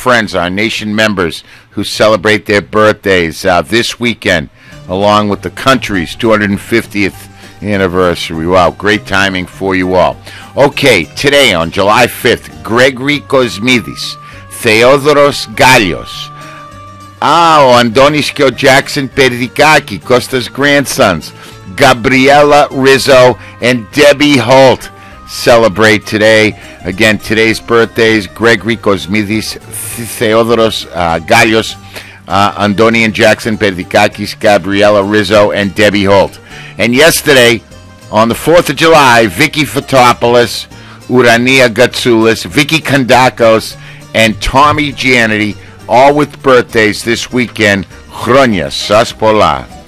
friends, our nation members who celebrate their birthdays this weekend, along with the country's 250th anniversary. Wow, great timing for you all. Okay, today on July 5th, Gregory Cosmidis, Theodoros Gallios, Andonis Jackson Perdikaki, Costa's grandsons, Gabriela Rizzo, and Debbie Holt celebrate today. Again, today's birthdays: Gregory Cosmidis, Theodoros Gallios, Andoni and Jackson Perdikakis, Gabriela Rizzo, and Debbie Holt. And yesterday, on the 4th of July, Vicky Fotopoulos, Urania Gatsoulis, Vicky Kandakos, and Tommy Giannity, all with birthdays this weekend. Chronia Sas Pola.